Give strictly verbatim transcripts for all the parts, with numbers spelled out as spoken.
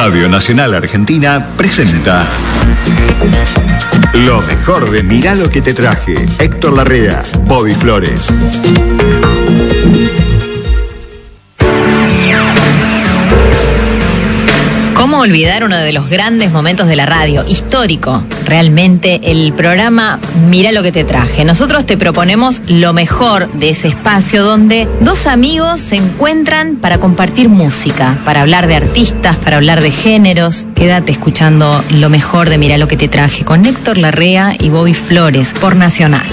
Radio Nacional Argentina presenta lo mejor de Mirá lo que te traje. Héctor Larrea, Bobby Flores. ¿Cómo olvidar uno de los grandes momentos de la radio? Histórico, realmente, el programa Mirá lo que te traje. Nosotros te proponemos lo mejor de ese espacio donde dos amigos se encuentran para compartir música, para hablar de artistas, para hablar de géneros. Quédate escuchando lo mejor de Mirá lo que te traje con Héctor Larrea y Bobby Flores por Nacional.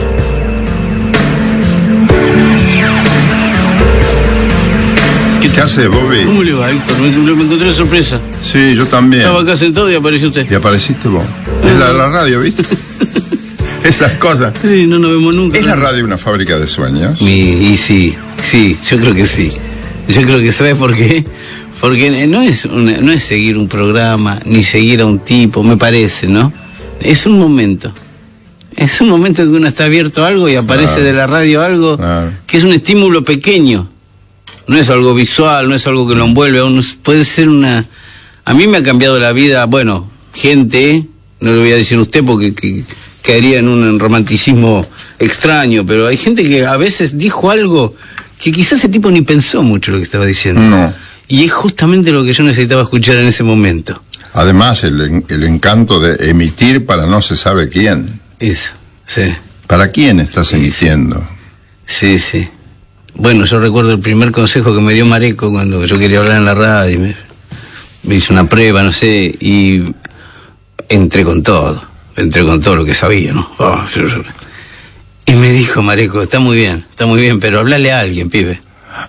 ¿Qué te hace, Bobby? ¿Cómo le va, Héctor? Me, me encontré de sorpresa. Sí, yo también. Estaba acá sentado y apareció usted. Y apareciste vos. Es la de la radio, ¿viste? Esas cosas. Sí, no nos vemos nunca. ¿Es la radio una fábrica de sueños? Mi, y sí, sí, yo creo que sí. Yo creo que, ¿sabes por qué? Porque no es, una, no es seguir un programa, ni seguir a un tipo, me parece, ¿no? Es un momento. Es un momento que uno está abierto a algo y aparece claro. de la radio algo claro. que es un estímulo pequeño. No es algo visual, no es algo que lo envuelve a uno, puede ser una... A mí me ha cambiado la vida, bueno, gente, no le voy a decir a usted porque que, caería en un romanticismo extraño, pero hay gente que a veces dijo algo que quizás ese tipo ni pensó mucho lo que estaba diciendo. No. Y es justamente lo que yo necesitaba escuchar en ese momento. Además, el, el encanto de emitir para no se sabe quién. Eso, sí. ¿Para quién estás sí, emitiendo? Sí, sí. Bueno, yo recuerdo el primer consejo que me dio Mareco cuando yo quería hablar en la radio, me, me hizo una prueba, no sé, y entré con todo, entré con todo lo que sabía, ¿no? Oh, yo, yo. Y me dijo Mareco, está muy bien, está muy bien, pero hablale a alguien, pibe.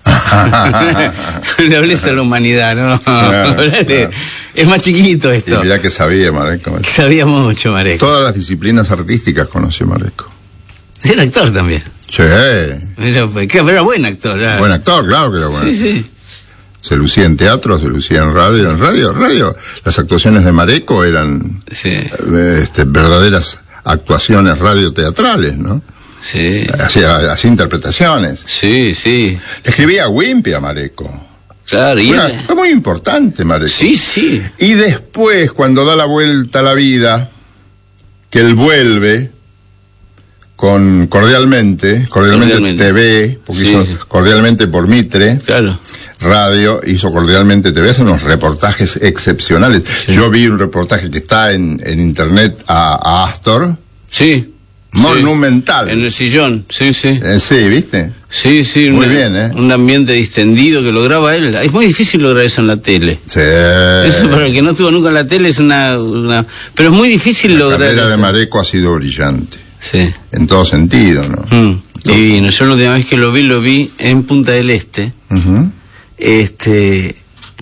No le hables a la humanidad, ¿no? Claro, claro. Es más chiquito esto. Y mirá que sabía Mareco. Sabía mucho Mareco. Todas las disciplinas artísticas conoció Mareco. Era actor también. Sí. Era, era buen actor. Era. Buen actor, claro que era buen sí, actor. Sí. Se lucía en teatro, se lucía en radio. En radio, radio. Las actuaciones de Mareco eran sí. este, verdaderas actuaciones radioteatrales, ¿no? Sí. Hacía, hacía interpretaciones. Sí, sí. Le escribía a Wimpy a Mareco. Claro, y fue, él... fue muy importante, Mareco. Sí, sí. Y después, cuando da la vuelta a la vida, que él vuelve con Cordialmente, Cordialmente, cordialmente. T V, porque sí. hizo Cordialmente por Mitre. Claro. Radio, hizo Cordialmente T V, hace unos reportajes excepcionales. Sí. Yo vi un reportaje que está en, en internet a, a Astor. Sí. Monumental. Sí. En el sillón, sí, sí. Eh, sí, ¿viste? Sí, sí. Muy una, bien, ¿eh? Un ambiente distendido que lo graba él. Es muy difícil lograr eso en la tele. Sí. Eso para el que no estuvo nunca en la tele es una... una... Pero es muy difícil la lograr eso. La carrera de Mareco ha sido brillante. Sí. En todo sentido, ¿no? Mm, divino. Yo la última vez que lo vi, lo vi en Punta del Este. Uh-huh. Este...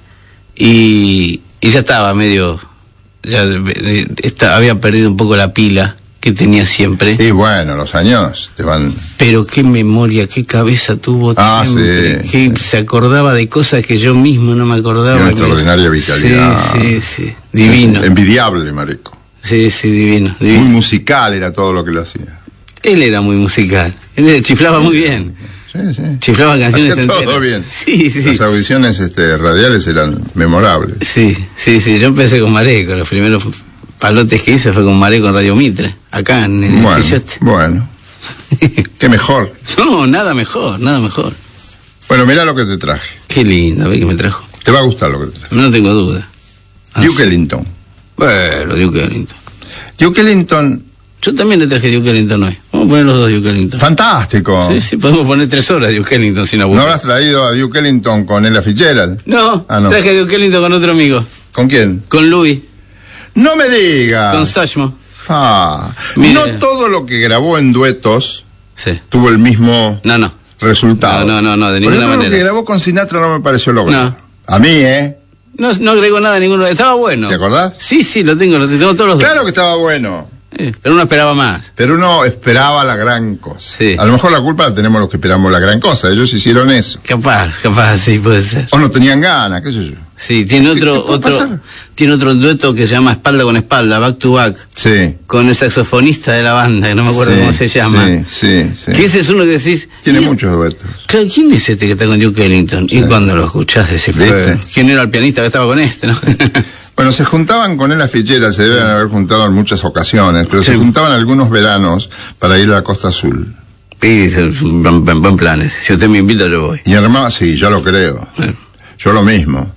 Y... Y ya estaba medio... Ya está, había perdido un poco la pila que tenía siempre. Y bueno, los años te van... Pero qué memoria, qué cabeza tuvo. Ah, siempre, sí, que sí. Se acordaba de cosas que yo mismo no me acordaba. Una extraordinaria vitalidad. Sí, sí, sí. Divino. Envidiable, Mareco. Sí, sí, divino, divino. Muy musical era todo lo que lo hacía. Él era muy musical. Él chiflaba muy bien. Sí, sí. Chiflaba canciones hacía enteras. todo bien. Sí, sí. Las audiciones este, radiales eran memorables. Sí, sí, sí. Yo empecé con Mareco. Los primeros palotes que hice fue con Mareco en Radio Mitre. Acá en el bueno, edificio este. Bueno. Qué mejor. No, nada mejor, nada mejor. Bueno, mirá lo que te traje. Qué lindo, a ver qué me trajo. Te va a gustar lo que te traje. No tengo duda. Ah, Duke Ellington. Bueno, Duke Ellington. Duke Ellington. Yo también le traje Duke Ellington hoy. Vamos a poner los dos Duke Ellington. Fantástico. Sí, sí, podemos poner tres horas de Duke Ellington sin aburrir. ¿No habrás traído a Duke Ellington con Ella Fitzgerald? No, ah, no. traje a Duke Ellington con otro amigo. ¿Con quién? Con Louis. No me digas. Con Sashmo. Ah, Mire. no todo lo que grabó en duetos sí. tuvo el mismo no, no. resultado. No, no, no, no de Por ninguna ejemplo, manera. Lo que grabó con Sinatra no me pareció logrado. No. A mí, ¿eh? No, no agregó nada ninguno. Estaba bueno. ¿Te acordás? Sí, sí, lo tengo, lo tengo todos los dos. Claro que estaba bueno. Sí, pero uno esperaba más. Pero uno esperaba la gran cosa. Sí. A lo mejor la culpa la tenemos los que esperamos la gran cosa. Ellos hicieron eso. Capaz, capaz, sí, puede ser. O no tenían ganas, qué sé yo. Sí, tiene otro, ¿Qué, qué puede otro, pasar? tiene otro dueto que se llama Espalda con Espalda, Back to Back. Sí. Con el saxofonista de la banda, que no me acuerdo sí, cómo se llama. Sí, sí, sí. Que ese es uno que decís... Tiene y, muchos duetos. Claro, ¿quién es este que está con Duke Ellington? Sí. Y cuando lo escuchás decís, ¿viste? ¿quién era el pianista que estaba con este, no? Bueno, se juntaban con Ella Fitzgerald, se deben haber juntado en muchas ocasiones, pero Sí. se juntaban algunos veranos para ir a la Costa Azul. Sí, son buen, buen- buen planes. Si usted me invita, yo voy. Y hermano, sí, yo lo creo. Eh. Yo lo mismo.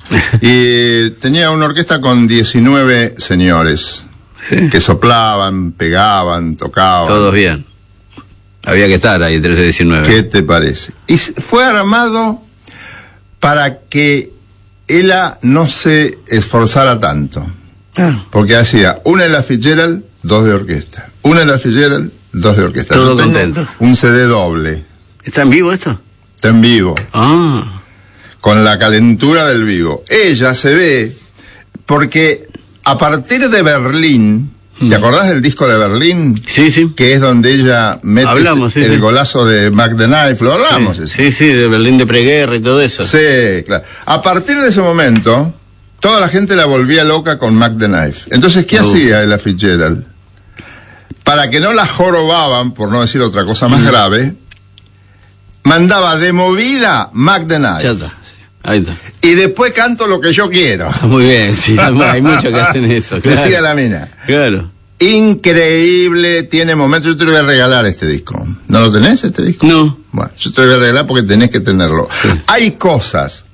Y tenía una orquesta con diecinueve señores Sí. que soplaban, pegaban, tocaban. Todos bien. Había que estar ahí, trece diecinueve. ¿Qué te parece? Y s- fue armado para que ella no se esforzara tanto. Claro. Porque hacía una Ella Fitzgerald, dos de orquesta. Una Ella Fitzgerald, dos de orquesta. Todo Yo tengo contento. un C D doble. ¿Está en vivo esto? Está en vivo. Ah. Con la calentura del vivo. Ella se ve porque a partir de Berlín, ¿te Mm. acordás del disco de Berlín? Sí, sí. Que es donde ella mete Hablamos, sí, el sí. golazo de Mac the Knife, lo hablamos. Sí, ese. sí, sí, de Berlín de preguerra y todo eso. Sí, claro. A partir de ese momento, toda la gente la volvía loca con Mac the Knife. Entonces, ¿qué Uh. hacía Ella Fitzgerald? Para que no la jorobaban, por no decir otra cosa más Mm. grave, mandaba de movida Mac the Knife. Ya está. Sí. Ahí está. Y después canto lo que yo quiero. Muy bien, sí. Hay muchos que hacen eso. Claro. Decía la mina. Claro. Increíble, tiene momentos. Yo te lo voy a regalar este disco. ¿No lo tenés, este disco? No. Bueno, yo te lo voy a regalar porque tenés que tenerlo. Sí. Hay cosas,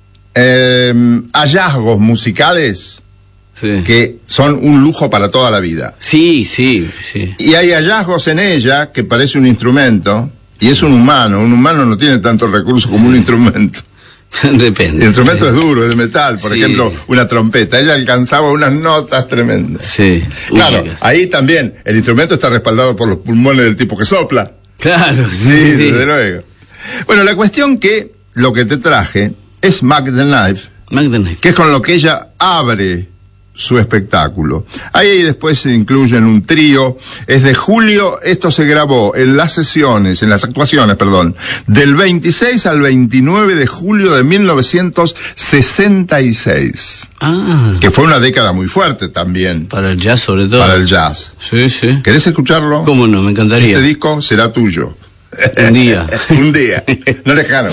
eh, hallazgos musicales Sí. que son un lujo para toda la vida. Sí, sí, sí. Y hay hallazgos en ella que parece un instrumento, y es un humano. Un humano no tiene tantos recursos como un instrumento. Depende. El instrumento es duro, es de metal. Por Sí. ejemplo, una trompeta. Ella alcanzaba unas notas tremendas. Sí. Claro, Únicas. ahí también el instrumento está respaldado por los pulmones del tipo que sopla. Claro, Sí, sí. desde luego. Bueno, la cuestión que lo que te traje es Mac the Knife, McDonald's. que es con lo que ella abre su espectáculo. Ahí después se incluyen un trío, es de julio, esto se grabó en las sesiones, en las actuaciones, perdón, del veintiséis al veintinueve de julio de mil novecientos sesenta y seis, Ah. que fue una década muy fuerte también Para el jazz, sobre todo. para el jazz. Sí, sí. ¿Querés escucharlo? ¿Cómo no? Me encantaría. Este disco será tuyo. Un día. Un día. No lejano.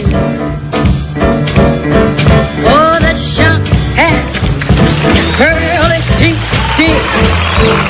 Oh, the shop has pearly teeth.